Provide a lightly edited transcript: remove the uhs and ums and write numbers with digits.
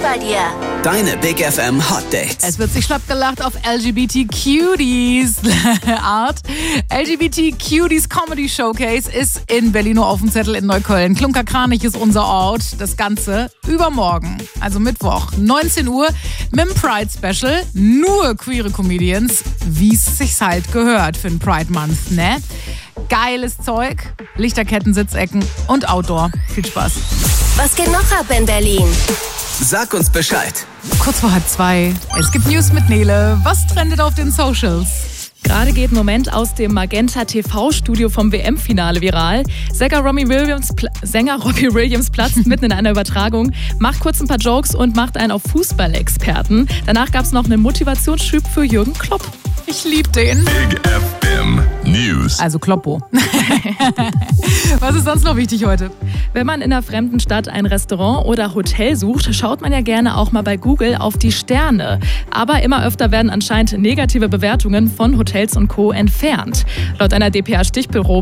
bei dir. Deine Big FM Hot Dates. Es wird sich schlapp gelacht auf LGBT-Cuties Art. LGBT-Cuties Comedy Showcase ist in Berlin auf dem Zettel in Neukölln. Klunkerkranich ist unser Ort. Das Ganze übermorgen, also Mittwoch, 19 Uhr, mit dem Pride Special. Nur queere Comedians, wie es sich halt gehört für den Pride Month, ne? Geiles Zeug, Lichterketten, Sitzecken und Outdoor. Viel Spaß. Was geht noch ab in Berlin? Sag uns Bescheid. Kurz vor 1:30. Es gibt News mit Nele. Was trendet auf den Socials? Gerade geht ein Moment aus dem Magenta TV-Studio vom WM-Finale viral. Sänger Robbie Williams platzt mitten in einer Übertragung, macht kurz ein paar Jokes und macht einen auf Fußballexperten. Danach gab es noch einen Motivationsschub für Jürgen Klopp. Ich lieb den. Big FM News. Also Kloppo. Was ist sonst noch wichtig heute? Wenn man in einer fremden Stadt ein Restaurant oder Hotel sucht, schaut man ja gerne auch mal bei Google auf die Sterne. Aber immer öfter werden anscheinend negative Bewertungen von Hotels und Co. entfernt. Laut einer dpa-Stichprobe